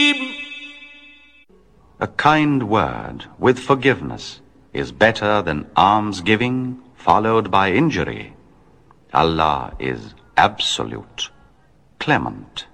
A kind word with forgiveness is better than almsgiving followed by injury. Allah is absolute, clement.